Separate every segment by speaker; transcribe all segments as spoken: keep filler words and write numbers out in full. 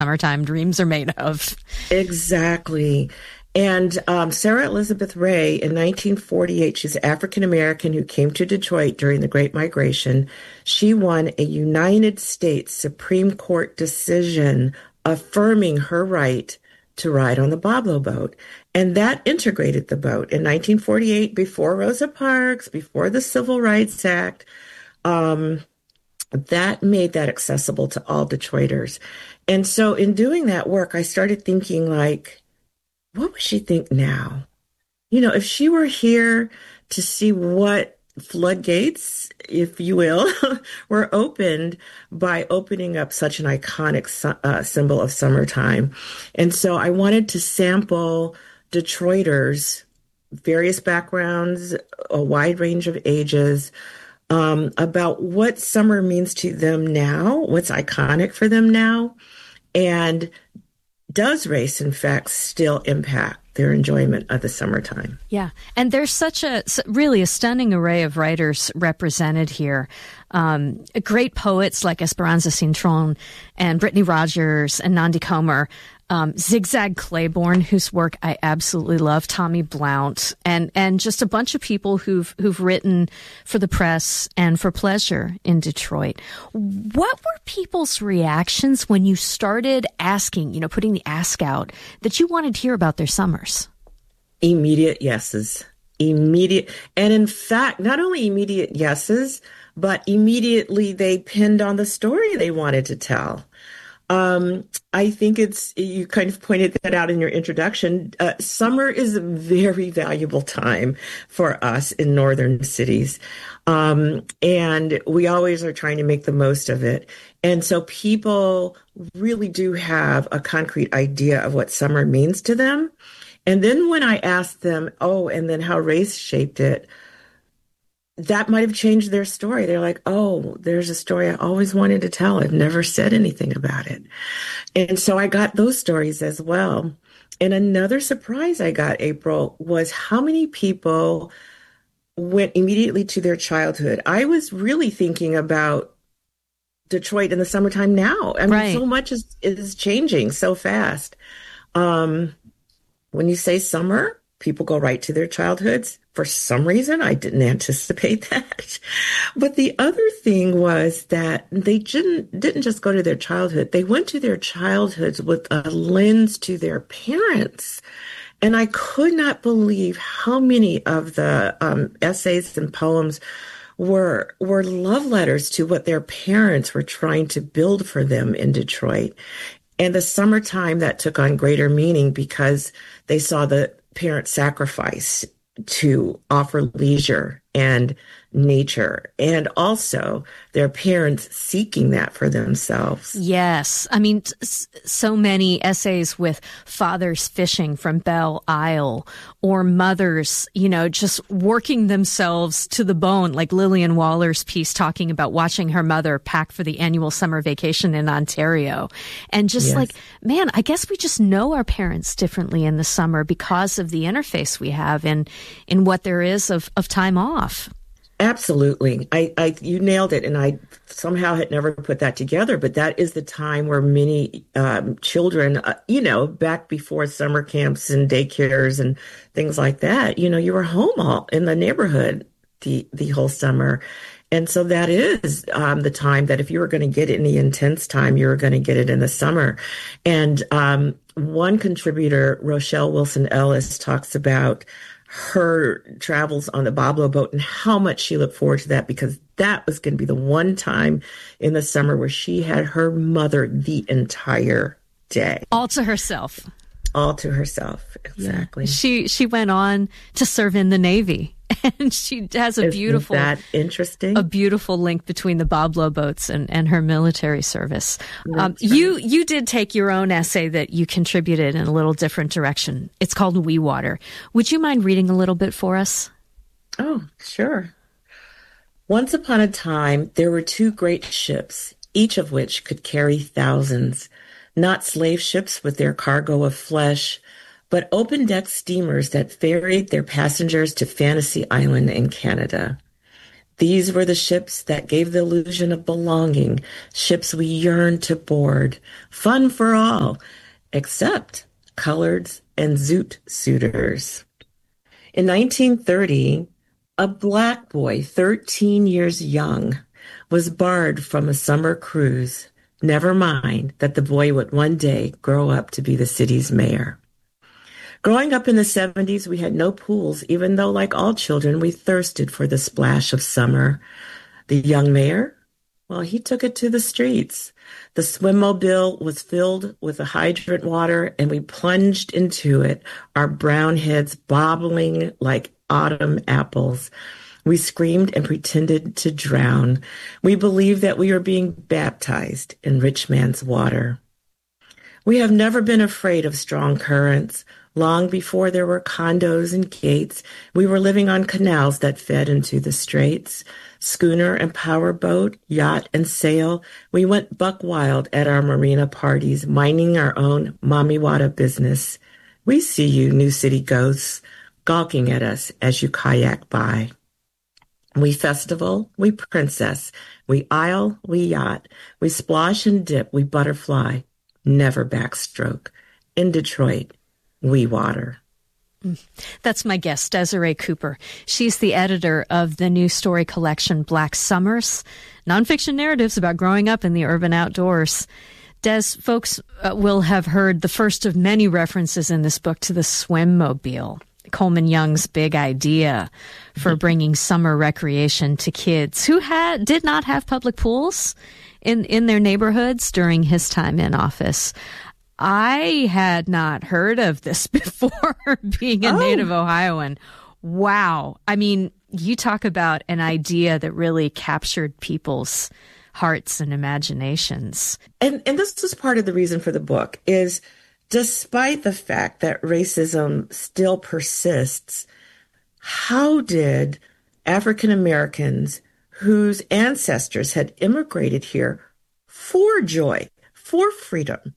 Speaker 1: summertime dreams are made of.
Speaker 2: Exactly. And um, Sarah Elizabeth Ray, in nineteen forty-eight, she's an African-American who came to Detroit during the Great Migration. She won a United States Supreme Court decision affirming her right to ride on the Boblo boat. And that integrated the boat. In nineteen forty-eight, before Rosa Parks, before the Civil Rights Act, um, that made that accessible to all Detroiters. And so in doing that work, I started thinking, like, what would she think now? You know, if she were here to see what floodgates, if you will, were opened by opening up such an iconic uh, symbol of summertime. And so I wanted to sample Detroiters, various backgrounds, a wide range of ages, um, about what summer means to them now, what's iconic for them now, and does race, in fact, still impact their enjoyment of the summertime?
Speaker 1: Yeah. And there's such a, really a stunning array of writers represented here. Um, great poets like Esperanza Cintron and Brittany Rogers and Nandi Comer. Um, Zigzag Claiborne, whose work I absolutely love, Tommy Blount, and, and just a bunch of people who've, who've written for the press and for pleasure in Detroit. What were people's reactions when you started asking, you know, putting the ask out that you wanted to hear about their summers?
Speaker 2: Immediate yeses. Immediate. And in fact, not only immediate yeses, but immediately they pinned on the story they wanted to tell. Um, I think it's, you kind of pointed that out in your introduction. Uh, summer is a very valuable time for us in northern cities. Um, and we always are trying to make the most of it. And so people really do have a concrete idea of what summer means to them. And then when I ask them, oh, and then how race shaped it, that might have changed their story. They're like, oh, there's a story I always wanted to tell. I've never said anything about it. And so I got those stories as well. And another surprise I got, April, was how many people went immediately to their childhood. I was really thinking about Detroit in the summertime now. I mean, right. So much is, is changing so fast. Um, when you say summer, people go right to their childhoods. For some reason, I didn't anticipate that. But the other thing was that they didn't, didn't just go to their childhood. They went to their childhoods with a lens to their parents. And I could not believe how many of the um, essays and poems were were love letters to what their parents were trying to build for them in Detroit. And the summertime, that took on greater meaning because they saw the parent sacrifice to offer leisure and nature, and also their parents seeking that for themselves.
Speaker 1: Yes. I mean, so many essays with fathers fishing from Belle Isle, or mothers, you know, just working themselves to the bone, like Lillian Waller's piece talking about watching her mother pack for the annual summer vacation in Ontario. And just yes. like, man, I guess we just know our parents differently in the summer because of the interface we have in, in what there is of, of time off.
Speaker 2: Absolutely. I, I, you nailed it. And I somehow had never put that together, but that is the time where many um, children, uh, you know, back before summer camps and daycares and things like that, you know, you were home all in the neighborhood the, the whole summer. And so that is um, the time that if you were going to get any intense time, you were going to get it in the summer. And um, one contributor, Rochelle Wilson Ellis, talks about her travels on the Boblo boat and how much she looked forward to that, because that was going to be the one time in the summer where she had her mother the entire day.
Speaker 1: All to herself.
Speaker 2: All to herself. Exactly.
Speaker 1: Yeah. She she went on to serve in the Navy. And she has a
Speaker 2: Isn't
Speaker 1: beautiful,
Speaker 2: that interesting?
Speaker 1: A beautiful link between the Boblo boats and, and her military service. Um, right. You you did take your own essay that you contributed in a little different direction. It's called We Water. Would you mind reading a little bit for us?
Speaker 2: Oh, sure. Once upon a time, there were two great ships, each of which could carry thousands, not slave ships with their cargo of flesh, but open-deck steamers that ferried their passengers to Fantasy Island in Canada. These were the ships that gave the illusion of belonging, ships we yearned to board. Fun for all, except coloreds and zoot suitors. In nineteen thirty, a black boy, thirteen years young, was barred from a summer cruise. Never mind that the boy would one day grow up to be the city's mayor. Growing up in the seventies, we had no pools, even though, like all children, we thirsted for the splash of summer. The young mayor, well, he took it to the streets. The swimmobile was filled with the hydrant water, and we plunged into it, our brown heads bobbling like autumn apples. We screamed and pretended to drown. We believed that we were being baptized in rich man's water. We have never been afraid of strong currents. Long before there were condos and gates, we were living on canals that fed into the straits. Schooner and powerboat, yacht and sail, we went buck wild at our marina parties, minding our own Mamiwata business. We see you, New City ghosts, gawking at us as you kayak by. We festival, we princess, we isle, we yacht, we splosh and dip, we butterfly, never backstroke. In Detroit, we water.
Speaker 1: That's my guest, Desiree Cooper. She's the editor of the new story collection, Black Summers, nonfiction narratives about growing up in the urban outdoors. Des, folks uh, will have heard the first of many references in this book to the swimmobile, Coleman Young's big idea for bringing summer recreation to kids who had did not have public pools in, in their neighborhoods during his time in office. I had not heard of this before, being a oh. native Ohioan. Wow. I mean, you talk about an idea that really captured people's hearts and imaginations.
Speaker 2: And and this was part of the reason for the book is, despite the fact that racism still persists, how did African Americans whose ancestors had immigrated here for joy, for freedom,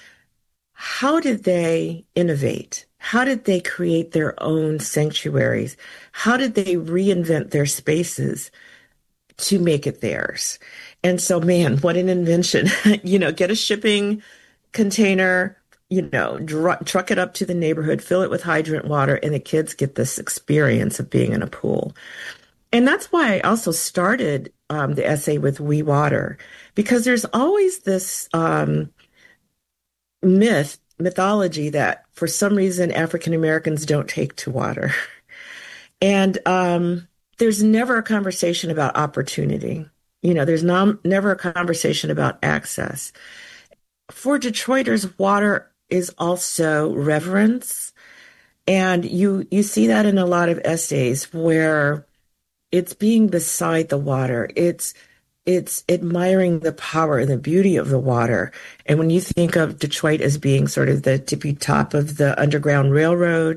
Speaker 2: how did they innovate? How did they create their own sanctuaries? How did they reinvent their spaces to make it theirs? And so, man, what an invention. You know, get a shipping container, you know, dr- truck it up to the neighborhood, fill it with hydrant water, and the kids get this experience of being in a pool. And that's why I also started um, the essay with We Water, because there's always this um, myth, mythology that for some reason African Americans don't take to water. And um, there's never a conversation about opportunity. You know, there's not, never a conversation about access. For Detroiters, water is also reverence. And you, you see that in a lot of essays where it's being beside the water. It's It's admiring the power and the beauty of the water. And when you think of Detroit as being sort of the tippy top of the Underground Railroad,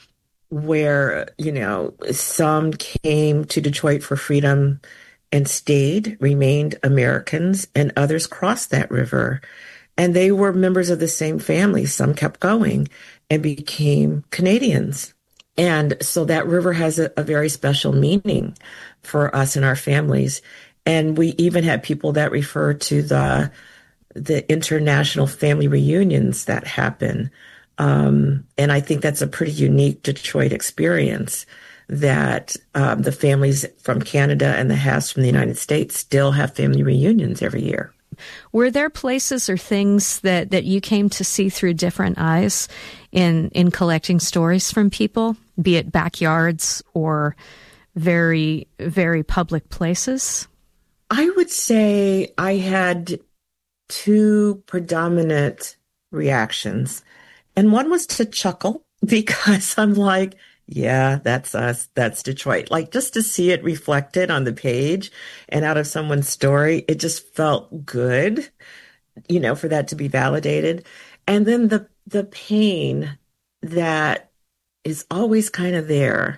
Speaker 2: where, you know, some came to Detroit for freedom and stayed, remained Americans, and others crossed that river. And they were members of the same family. Some kept going and became Canadians. And so that river has a, a very special meaning for us and our families. And we even had people that refer to the the international family reunions that happen. Um, and I think that's a pretty unique Detroit experience, that um, the families from Canada and the Hass from the United States still have family reunions every year.
Speaker 1: Were there places or things that, that you came to see through different eyes in, in collecting stories from people, be it backyards or very, very public places?
Speaker 2: I would say I had two predominant reactions. And one was to chuckle, because I'm like, yeah, that's us. That's Detroit. Like, just to see it reflected on the page and out of someone's story, it just felt good, you know, for that to be validated. And then the the pain that is always kind of there,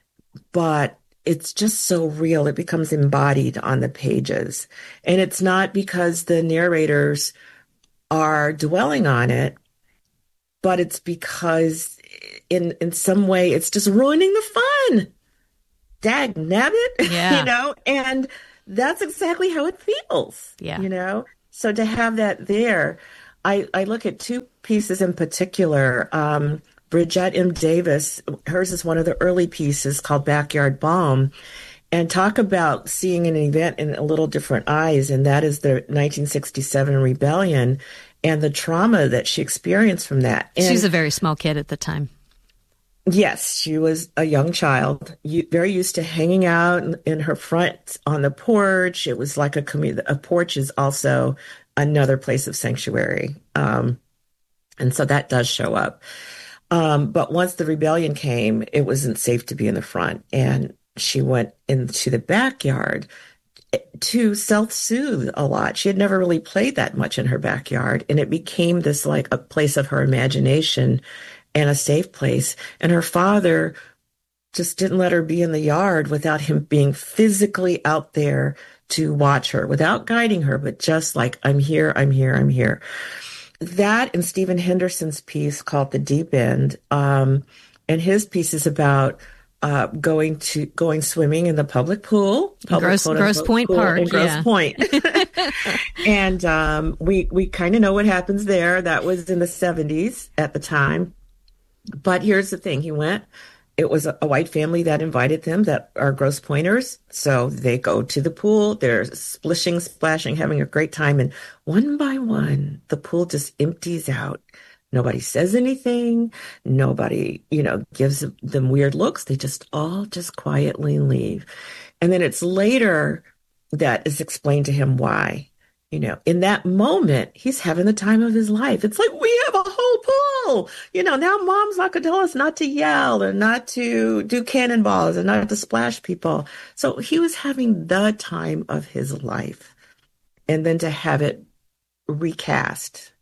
Speaker 2: but it's just so real. It becomes embodied on the pages. And it's not because the narrators are dwelling on it, but it's because in, in some way it's just ruining the fun. dag nabbit, you
Speaker 1: Yeah.
Speaker 2: know, and that's exactly how it feels,
Speaker 1: Yeah.
Speaker 2: you know. So to have that there, I, I look at two pieces in particular. Um, Bridgette M. Davis, hers is one of the early pieces called Backyard Balm, and talk about seeing an event in a little different eyes, and that is the nineteen sixty-seven rebellion and the trauma that she experienced from that. And
Speaker 1: She's a very small kid at the time.
Speaker 2: yes, she was a young child, u- very used to hanging out in, in her front on the porch. It was like a community. A porch is also another place of sanctuary. Um, and so that does show up. Um, but once the rebellion came, it wasn't safe to be in the front. And she went into the backyard to self-soothe a lot. She had never really played that much in her backyard. And it became this like a place of her imagination and a safe place. And her father just didn't let her be in the yard without him being physically out there to watch her, without guiding her, but just like, I'm here, I'm here, I'm here. That and Stephen Henderson's piece called The Deep End. Um, and his piece is about uh, going to going swimming in the public pool, public
Speaker 1: Gross,
Speaker 2: quote,
Speaker 1: Gross
Speaker 2: unquote,
Speaker 1: Point
Speaker 2: pool
Speaker 1: Park,
Speaker 2: in Gross
Speaker 1: yeah.
Speaker 2: Point. And um, we we kind of know what happens there. That was in the seventies at the time. But here's the thing: he went. It was a, a white family that invited them that are Gross Pointers. So they go to the pool. They're splishing, splashing, having a great time. And one by one, the pool just empties out. Nobody says anything. Nobody, you know, gives them weird looks. They just all just quietly leave. And then it's later that is explained to him why. You know, in that moment, he's having the time of his life. It's like, we have a whole pool. You know, now mom's not going to tell us not to yell or not to do cannonballs and not to splash people. So he was having the time of his life. And then to have it recast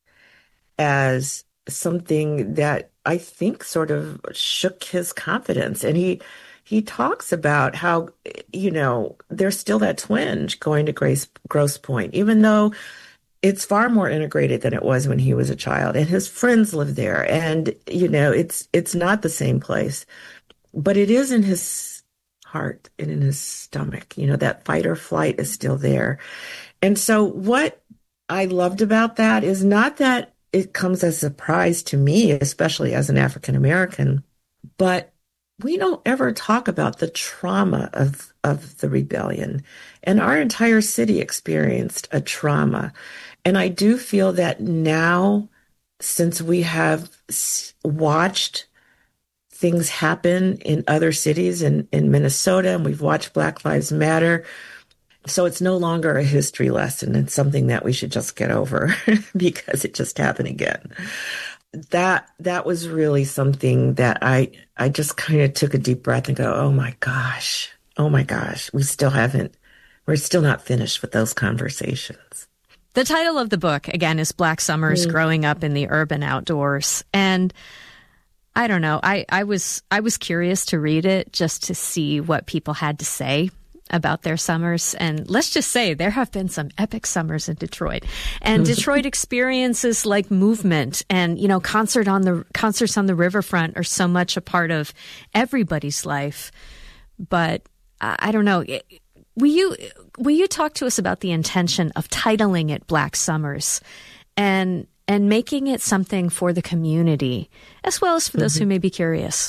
Speaker 2: as something that I think sort of shook his confidence. And he he talks about how, you know, there's still that twinge going to Grace, Grosse Pointe, even though it's far more integrated than it was when he was a child. And his friends live there. And, you know, it's it's not the same place, but it is in his heart and in his stomach. You know, that fight or flight is still there. And so what I loved about that is not that it comes as a surprise to me, especially as an African American, but we don't ever talk about the trauma of, of the rebellion. And our entire city experienced a trauma. And I do feel that now, since we have watched things happen in other cities in, in Minnesota, and we've watched Black Lives Matter, so it's no longer a history lesson. It's something that we should just get over because it just happened again. That that was really something that I I just kind of took a deep breath and go, oh my gosh, oh my gosh, we still haven't, we're still not finished with those conversations.
Speaker 1: The title of the book, again, is Black Summers, mm. Growing Up in the Urban Outdoors. And I don't know, I, I was I was curious to read it just to see what people had to say about their summers. And let's just say there have been some epic summers in Detroit, and Detroit experiences like movement and, you know, concert on the concerts on the riverfront are so much a part of everybody's life. But uh, I don't know. Will you, will you talk to us about the intention of titling it Black Summers and, and making it something for the community as well as for those mm-hmm. who may be curious?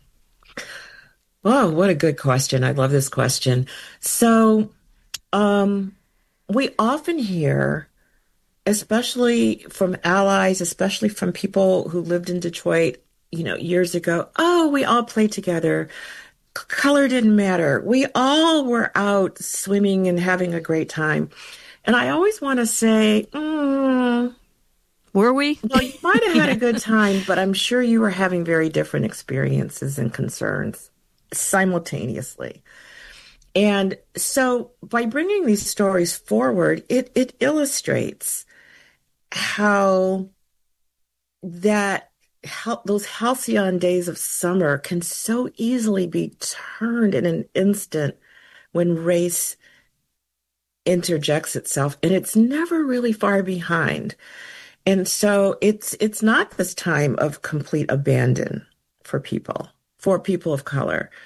Speaker 2: Oh, what a good question. I love this question. So um, we often hear, especially from allies, especially from people who lived in Detroit, you know, years ago, oh, we all played together. C- color didn't matter. We all were out swimming and having a great time. And I always want to say, mm,
Speaker 1: were we?
Speaker 2: Well, you might have had a good time, but I'm sure you were having very different experiences and concerns simultaneously. And so by bringing these stories forward, it, it illustrates how that how, those halcyon days of summer can so easily be turned in an instant when race interjects itself, and it's never really far behind. And so it's it's not this time of complete abandon for people, for people of color.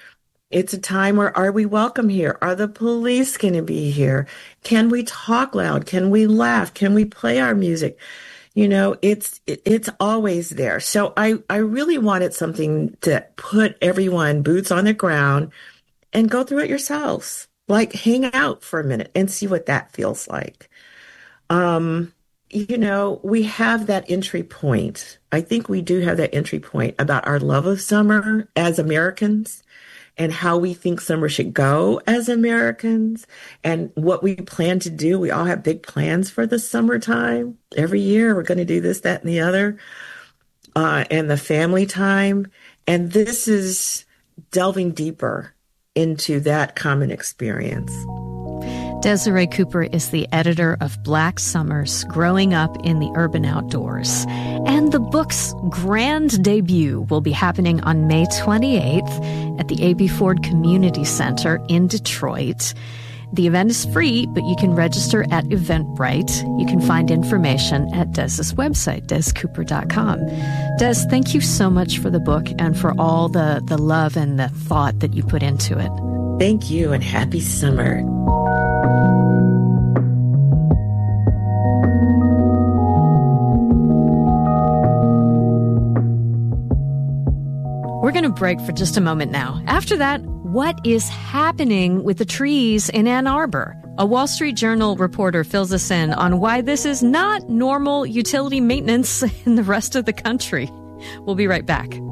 Speaker 2: It's a time where, are we welcome here? Are the police going to be here? Can we talk loud? Can we laugh? Can we play our music? You know, it's it, it's always there. So I, I really wanted something to put everyone boots on the ground and go through it yourselves. Like hang out for a minute and see what that feels like. Um, you know, we have that entry point. I think we do have that entry point about our love of summer as Americans and how we think summer should go as Americans and what we plan to do. We all have big plans for the summertime. Every year we're going to do this, that, and the other, uh, and the family time. And this is delving deeper into that common experience.
Speaker 1: Desiree Cooper is the editor of Black Summers, Growing Up in the Urban Outdoors. And the book's grand debut will be happening on May twenty-eighth at the A B Ford Community Center in Detroit. The event is free, but you can register at Eventbrite. You can find information at Des's website, des cooper dot com. Des, thank you so much for the book and for all the, the love and the thought that you put into it.
Speaker 2: Thank you, and happy summer.
Speaker 1: We're going to break for just a moment now. After that, what is happening with the trees in Ann Arbor? A Wall Street Journal reporter fills us in on why this is not normal utility maintenance in the rest of the country. We'll be right back.